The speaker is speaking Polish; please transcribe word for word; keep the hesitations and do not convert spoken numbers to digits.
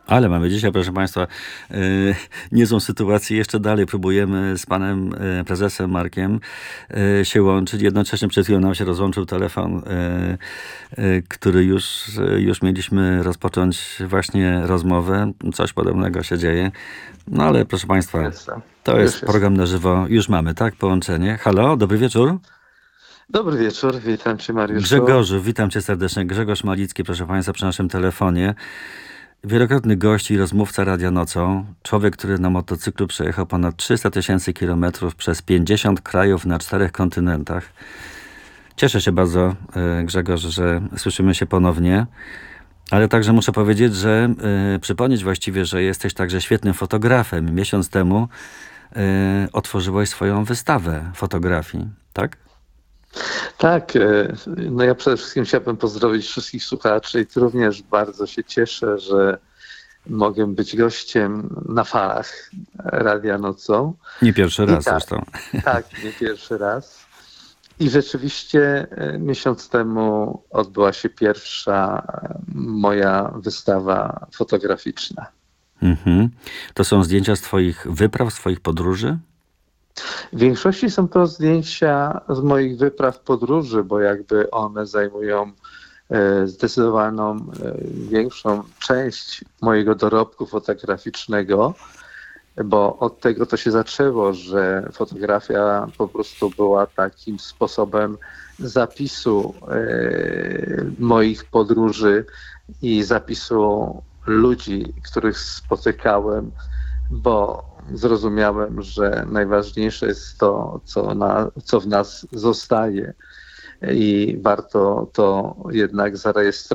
Ale mamy dzisiaj, proszę Państwa, yy, niezłą sytuację. Jeszcze dalej próbujemy z panem yy, prezesem Markiem yy, się łączyć. Jednocześnie przed chwilą nam się rozłączył telefon, yy, yy, który już, yy, już mieliśmy rozpocząć właśnie rozmowę. Coś podobnego się dzieje. No ale proszę Państwa, Jestem. to Już jest jestem. program na żywo. Już mamy, tak? Połączenie. Halo, dobry wieczór. Dobry wieczór, witam Cię, Mariuszu. Grzegorzu, witam Cię serdecznie. Grzegorz Malicki, proszę Państwa, przy naszym telefonie. Wielokrotny gość i rozmówca Radia Nocą. Człowiek, który na motocyklu przejechał ponad trzysta tysięcy kilometrów przez pięćdziesiąt krajów na czterech kontynentach. Cieszę się bardzo, e, Grzegorz, że słyszymy się ponownie. Ale także muszę powiedzieć, że e, przypomnieć właściwie, że jesteś także świetnym fotografem. Miesiąc temu e, otworzyłeś swoją wystawę fotografii, tak? Tak, e, no ja przede wszystkim chciałbym pozdrowić wszystkich słuchaczy i również bardzo się cieszę, że mogę być gościem na falach Radia Nocą. Nie pierwszy raz tak, zresztą. Tak, nie pierwszy raz. I rzeczywiście e, miesiąc temu odbyła się pierwsza e, moja wystawa fotograficzna. Mhm. To są zdjęcia z twoich wypraw, z twoich podróży? W większości są to zdjęcia z moich wypraw podróży, bo jakby one zajmują e, zdecydowaną e, większą część mojego dorobku fotograficznego, bo od tego to się zaczęło, że fotografia po prostu była takim sposobem zapisu e, moich podróży i zapisu ludzi, których spotykałem, bo zrozumiałem, że najważniejsze jest to, co, na, co w nas zostaje i warto to jednak zarejestrować.